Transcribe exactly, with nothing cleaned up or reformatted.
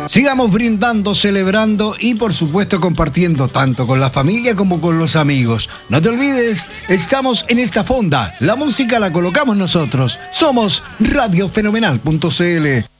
Sigamos brindando, celebrando y por supuesto compartiendo tanto con la familia como con los amigos. No te olvides, estamos en esta fonda. La música la colocamos nosotros. Somos radio fenomenal punto c l.